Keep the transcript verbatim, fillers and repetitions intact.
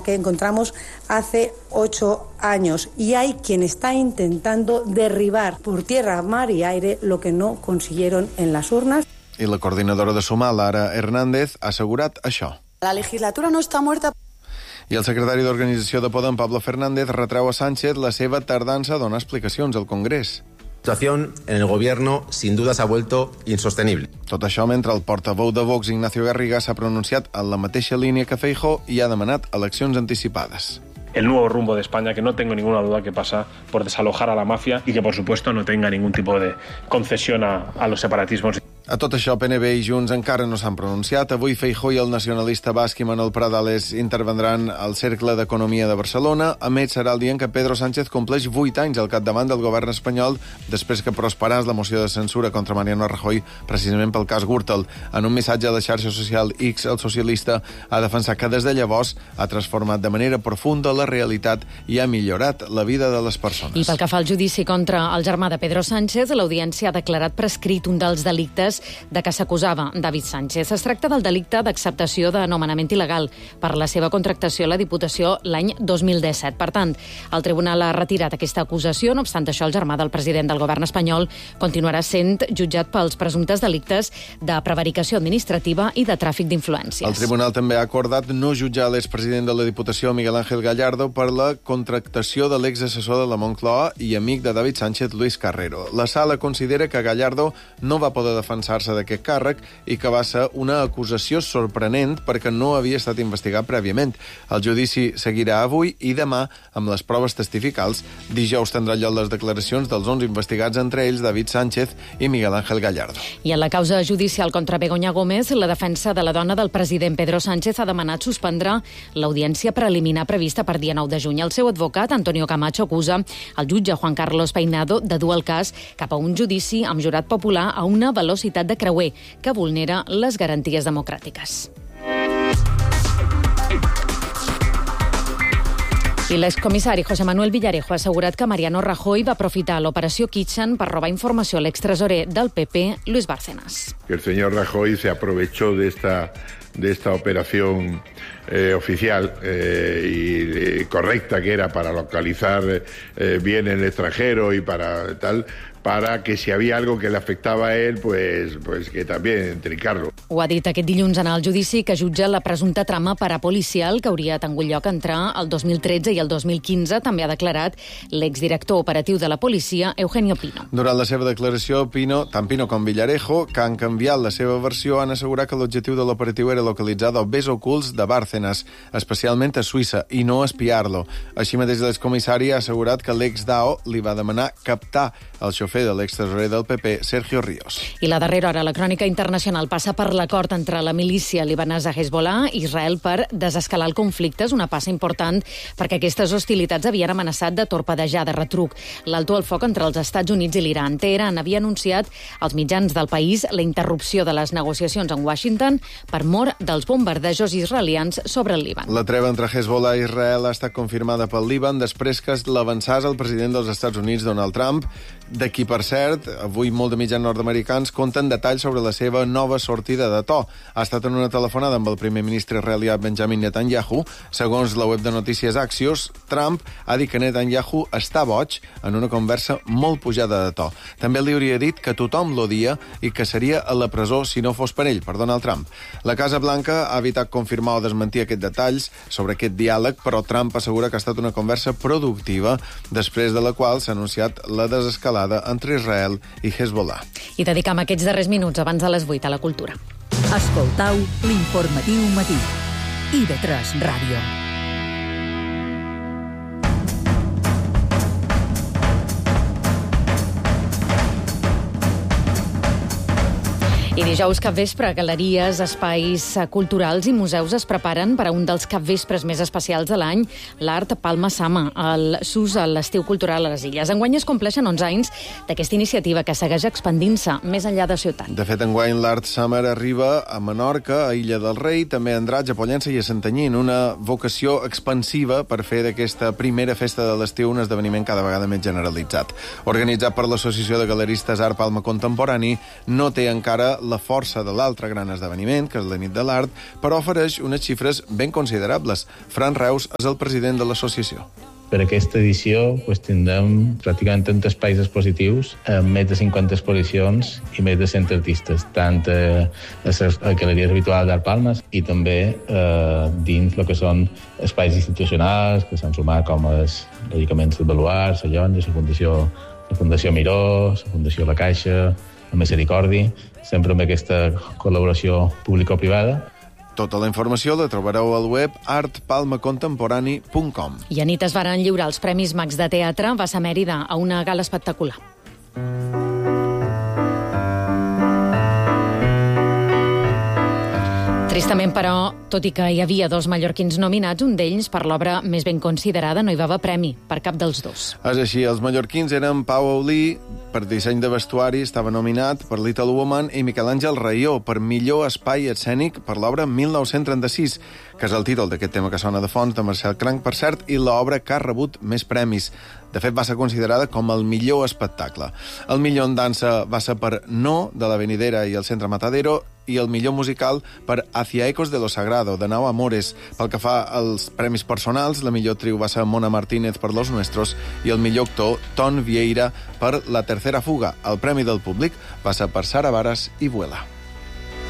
que encontramos hace ocho años. Y hay quien está intentando derribar por tierra, mar y aire lo que no consiguieron en las urnas. I la coordinadora de Sumar, Lara Hernández, ha assegurat això. La legislatura no està muerta. I el secretari d'Organització de Podem, Pablo Fernández, retreu a Sánchez la seva tardança a donar explicacions al Congrés. La situación en el gobierno sin duda se ha vuelto insostenible. Tot això mentre el portaveu de Vox, Ignacio Garriga, s'ha pronunciat en la mateixa línia que Feijóo i ha demanat eleccions anticipades. El nuevo rumbo de España, que no tengo ninguna duda que pasa por desalojar a la mafia y que, por supuesto, no tenga ningún tipo de concesión a, a los separatismos. A tot això, P N V i Junts encara no s'han pronunciat. Avui Feijóo i el nacionalista basc Imanol Pradales intervendran al Cercle d'Economia de Barcelona. A més, serà el dia en què Pedro Sánchez compleix vuit anys al capdavant del govern espanyol després que prosperàs la moció de censura contra Mariano Rajoy precisament pel cas Gürtel. En un missatge a la xarxa social X, el socialista ha defensat que des de llavors ha transformat de manera profunda la realitat i ha millorat la vida de les persones. I pel que fa al judici contra el germà de Pedro Sánchez, l'audiència ha declarat prescrit un dels delictes de què s'acusava David Sánchez. Es tracta del delicte d'acceptació de nomenament il·legal per la seva contractació a la Diputació l'any dos mil disset. Per tant, el tribunal ha retirat aquesta acusació. No obstant això, el germà del president del govern espanyol continuarà sent jutjat pels presumptes delictes de prevaricació administrativa i de tràfic d'influències. El tribunal també ha acordat no jutjar l'expresident de la Diputació, Miguel Ángel Gallardo, per la contractació de l'exassessor de la Moncloa i amic de David Sánchez, Luis Carrero. La sala considera que Gallardo no va poder defensar d'aquest càrrec i que va ser una acusació sorprenent perquè no havia estat investigat prèviament. El judici seguirà avui i demà amb les proves testificals. Dijous tindrà lloc les declaracions dels onze investigats, entre ells David Sánchez i Miguel Ángel Gallardo. I en la causa judicial contra Begoña Gómez, la defensa de la dona del president Pedro Sánchez ha demanat suspendre l'audiència preliminar prevista per dia nou de juny. El seu advocat, Antonio Camacho, acusa el jutge Juan Carlos Peinado de dur el cas cap a un judici amb jurat popular a una velocitat de creuer que vulnera les garanties democràtiques. I l'excomissari José Manuel Villarejo ha assegurat que Mariano Rajoy va aprofitar l'operació Kitchen per robar informació a l'extresorer del P P, Luis Bárcenas. El señor Rajoy se aprovechó de esta de esta operación eh, oficial eh, y eh, correcta que era para localizar eh, bien en el extranjero y para tal, para que si había algo que le afectaba a él, pues, pues que también trincarlo. Ho ha dit aquest dilluns en el judici que jutja la presumpta trama parapolicial que hauria tingut lloc entre el dos mil tretze i el dos mil quinze. També ha declarat l'exdirector operatiu de la policia, Eugenio Pino. Durant la seva declaració, Pino, tant Pino com Villarejo, que han canviat la seva versió, han assegurat que l'objectiu de l'operatiu era localitzar dobbers ocults de Bárcenas, especialment a Suïssa, i no espiar-lo. Així mateix, l'excomissari ha assegurat que l'ex-D A O li va demanar captar el xofer de l'extresorer del P P, Sergio Ríos. I la darrera hora, la crònica internacional passa per l'acord entre la milícia libanesa Hezbollah i Israel per desescalar el conflicte. És una passa important perquè aquestes hostilitats havien amenaçat de torpedejar de retruc l'alto al foc entre els Estats Units i l'Iran. Teheran havia anunciat als mitjans del país la interrupció de les negociacions en Washington per mor dels bombardejos israelians sobre el Líban. La treva entre Hezbollah i Israel ha estat confirmada pel Líban després que l'avançàs el president dels Estats Units, Donald Trump, de qui, per cert, avui molt de mitjans nord-americans conten detalls sobre la seva nova sortida de to. Ha estat en una telefonada amb el primer ministre israelià Benjamin Netanyahu. Segons la web de notícies Axios, Trump ha dit que Netanyahu està boig en una conversa molt pujada de to. També li hauria dit que tothom l'odia i que seria a la presó si no fos per ell, per Donald Trump. La Casa Blanca ha evitat confirmar o desmentir aquests detalls sobre aquest diàleg, però Trump assegura que ha estat una conversa productiva, després de la qual s'ha anunciat la desescalada entre Israel i Hezbollah. I dedicam aquests darrers minuts abans de les vuit a la cultura. Escoltau l'informatiu matí. I de tres Ràdio. I dijous capvespre, galeries, espais culturals i museus es preparen per a un dels capvespres més especials de l'any, l'Art Palma Sama, el S U S a l'estiu cultural a les Illes. Enguany es compleixen onze anys d'aquesta iniciativa que segueix expandint-se més enllà de ciutat. De fet, enguany l'Art Summer arriba a Menorca, a Illa del Rei, també a Andratx, a Pollença i a Santanyí, en una vocació expansiva per fer d'aquesta primera festa de l'estiu un esdeveniment cada vegada més generalitzat. Organitzat per l'Associació de Galeristes Art Palma Contemporani, no té encara la força de l'altre gran esdeveniment, que és la Nit de l'Art, però ofereix unes xifres ben considerables. Fran Reus és el president de l'associació. Per aquesta edició pues, tindrem pràcticament tots espais expositius, amb més de cinquanta exposicions i més de cent artistes, tant a les galeries habituals d'Art Palmes i també eh, dins el que són espais institucionals que s'han sumat com els lògicament el Baluart, la Llonja, la Fundació, la Fundació Miró, la Fundació La Caixa, la Misericordi, sempre amb aquesta col·laboració público-privada. Tota la informació la trobareu al web art palma contemporani punt com. I a nit es varen lliurar els Premis Max de Teatre. Va ser a Mèrida, a una gala espectacular. Tristament, però, tot i que hi havia dos mallorquins nominats, un d'ells, per l'obra més ben considerada, no hi va haver premi, per cap dels dos. És així, els mallorquins eren Pau Aulí, per disseny de vestuari, estava nominat per Little Woman, i Miquel Àngel Raió, per millor espai escènic per l'obra mil nou-cents trenta-sis, que és el títol d'aquest tema que sona de fons, de Marcel Cranc, per cert, i l'obra que ha rebut més premis. De fet, va ser considerada com el millor espectacle. El millor en dansa va ser per No, de la Venidera i el Centre Matadero, i el millor musical per Hacia Ecos de lo Sagrado, de Nau Amores. Pel que fa als premis personals, la millor actriu va ser Mona Martínez per Los Nuestros i el millor actor, Ton Vieira, per La Tercera Fuga. El premi del públic va ser per Sara Varas i Vuela.